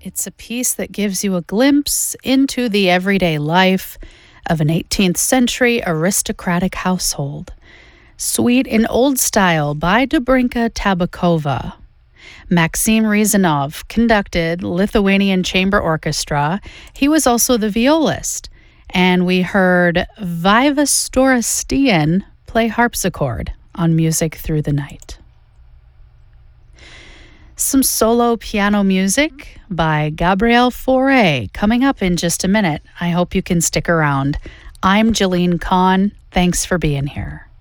It's a piece that gives you a glimpse into the everyday life of an 18th century aristocratic household. Suite in Old Style by Dobrinka Tabakova. Maxim Rezanov conducted Lithuanian Chamber Orchestra. He was also the violist. And we heard Viva Storostian play harpsichord on Music Through the Night. Some solo piano music by Gabriel Fauré coming up in just a minute. I hope you can stick around. I'm Jeline Kahn. Thanks for being here.